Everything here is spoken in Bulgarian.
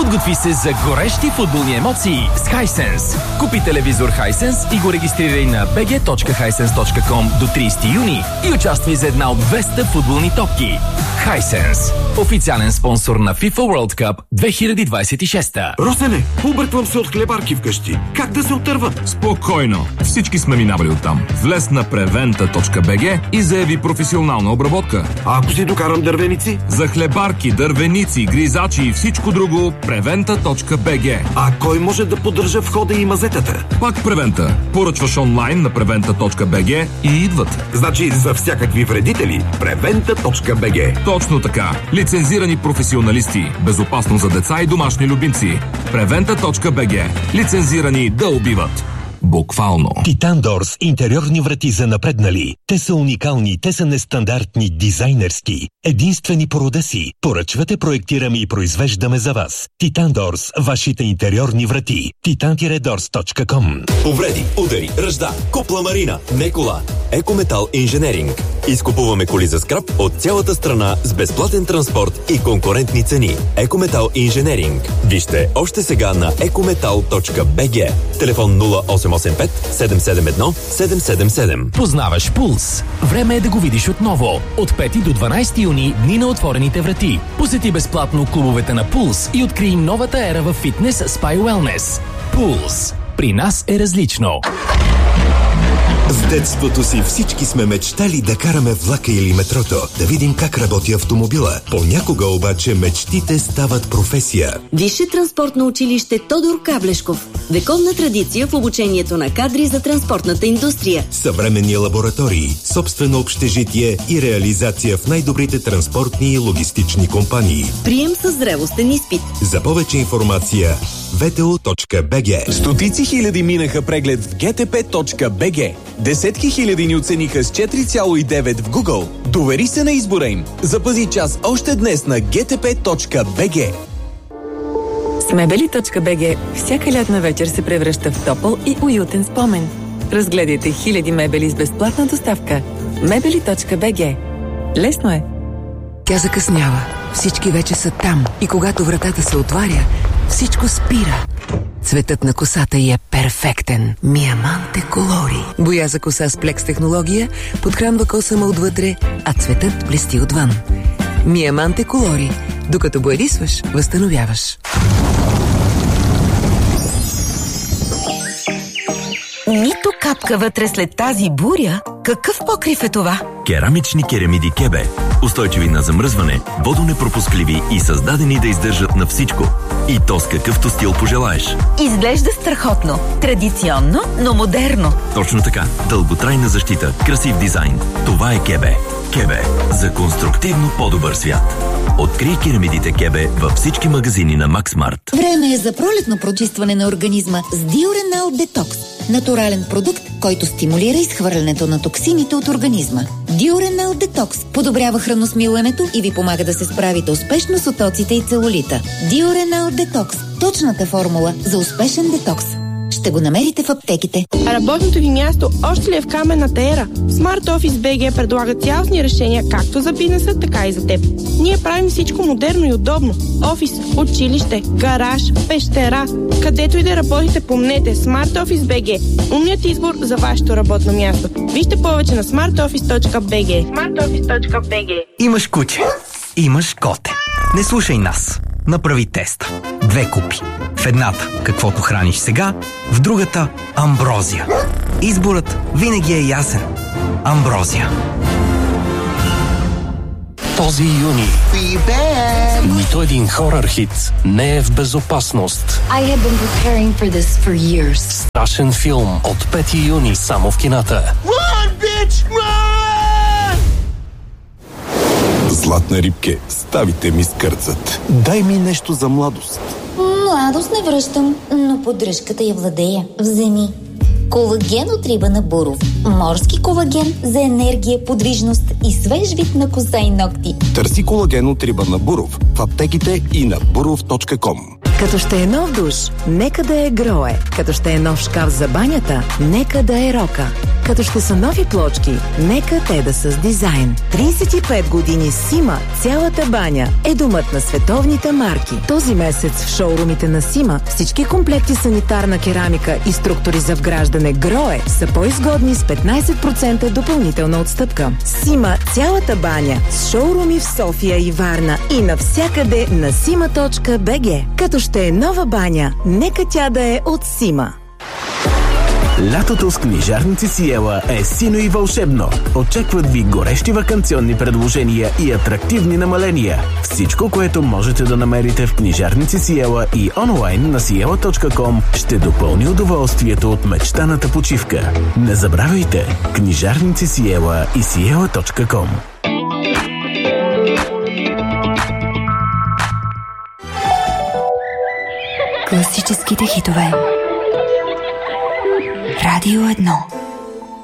Подготви се за горещи футболни емоции с Hisense. Купи телевизор Hisense и го регистрирай на bg.hisense.com до 30 юни и участвай за една от 200 футболни топки. Hisense. Официален спонсор на FIFA World Cup 2026. Росене, обърквам се от хлебарки вкъщи. Как да се отърва? Спокойно. Всички сме минавали оттам. Влез на preventa.bg и заяви професионална обработка. А ако си докарам дървеници? За хлебарки, дървеници, гризачи и всичко друго, preventa.bg. А кой може да поддържа входа и мазетата? Пак Preventa. Поръчваш онлайн на preventa.bg и идват. Значи за всякакви вредители preventa.bg. Точно така. Лицензирани професионалисти. Безопасно за деца и домашни любимци. preventa.bg. Лицензирани да убиват. Буквално. Титан Дорс интериорни врати за напреднали. Те са уникални, те са нестандартни, дизайнерски. Единствени по рода си. Поръчвате, проектираме и произвеждаме за вас. Титан Дорс, вашите интериорни врати. titan-doors.com. Повреди, удари, ръжда, купла марина, не кола. Екометал инженеринг. Изкупуваме коли за скрап от цялата страна с безплатен транспорт и конкурентни цени. Екометал инженеринг. Вижте още сега на ecometal.bg. Телефон 0885 771 777. Познаваш Пулс. Време е да го видиш отново. От 5 до 12 юни дни на отворените врати. Посети безплатно клубовете на Пулс и открий новата ера в фитнес, спа и уелнес. Пулс. При нас е различно. С детството си всички сме мечтали да караме влака или метрото, да видим как работи автомобила. Понякога обаче мечтите стават професия. Висше транспортно училище Тодор Каблешков. Вековна традиция в обучението на кадри за транспортната индустрия. Съвременни лаборатории, собствено общежитие и реализация в най-добрите транспортни и логистични компании. Прием с зрелостен изпит. За повече информация vto.bg. Стотици хиляди минаха преглед в gtp.bg. Десетки хиляди ни оцениха с 4,9 в Google. Довери се на избора им. Запази час още днес на gtp.bg. С мебели.bg всяка лятна вечер се превръща в топъл и уютен спомен. Разгледайте хиляди мебели с безплатна доставка. Мебели.bg. Лесно е. Тя закъснява. Всички вече са там. И когато вратата се отваря, всичко спира. Цветът на косата й е перфектен. Миаманте Колори. Боя за коса с плекс технология подхранва косама отвътре, а цветът блести отвън. Миаманте Колори. Докато боядисваш, възстановяваш. Нито капка вътре след тази буря. Какъв покрив е това? Керамични керамиди Кебе. Устойчиви на замръзване, водонепропускливи и създадени да издържат на всичко. И то с какъвто стил пожелаеш. Изглежда страхотно. Традиционно, но модерно. Точно така. Дълготрайна защита, красив дизайн. Това е Кебе. Кебе. За конструктивно по-добър свят. Открий керамидите Кебе във всички магазини на Максмарт. Време е за пролетно прочистване на организма с Диоренал Детокс. Натурален продукт, който стимулира изхвърлянето на токсините от организма. Диоренал Детокс подобрява храносмилането и ви помага да се справите успешно с отоците и целулита. Диоренал Детокс. Точната формула за успешен детокс. Ще го намерите в аптеките. Работното ви място още ли е в каменната ера? Smart Office BG предлага цялостни решения както за бизнеса, така и за теб. Ние правим всичко модерно и удобно. Офис, училище, гараж, пещера. Където и да работите, помнете Smart Office BG. Умният избор за вашето работно място. Вижте повече на smartoffice.bg. smartoffice.bg. Имаш куче, имаш коте. Не слушай нас. Направи теста. 2 купи. В едната каквото храниш сега, в другата амброзия. Изборът винаги е ясен. Амброзия. Този юни нито един хорър хит не е в безопасност. I have been preparing for this for years. Страшен филм от 5 юни само в кината. Run, bitch, run! Златна рибке, ставите ми скърцат. Дай ми нещо за младост. Младост не връщам, но поддръжката я владея. Вземи. Колаген от риба на Буров. Морски колаген за енергия, подвижност и свеж вид на коса и ногти. Търси колаген от риба на Буров в аптеките и на burov.com. Като ще е нов душ, нека да е Грое. Като ще е нов шкаф за банята, нека да е Рока. Като ще са нови плочки, нека те да са с дизайн. 35 години Сима, цялата баня е домът на световните марки. Този месец в шоурумите на Сима всички комплекти санитарна керамика и структури за вграждане Грое са по-изгодни с 15% допълнителна отстъпка. Сима, цялата баня с шоуруми в София и Варна и навсякъде на sima.bg. Като ще е нова баня, нека тя да е от Сима. Лятото с книжарници Сиела е сино и вълшебно. Очакват ви горещи ваканционни предложения и атрактивни намаления. Всичко, което можете да намерите в книжарници Сиела и онлайн на siela.com ще допълни удоволствието от мечтаната почивка. Не забравяйте, книжарници Сиела и siela.com. Класическите хитове. Радио 1.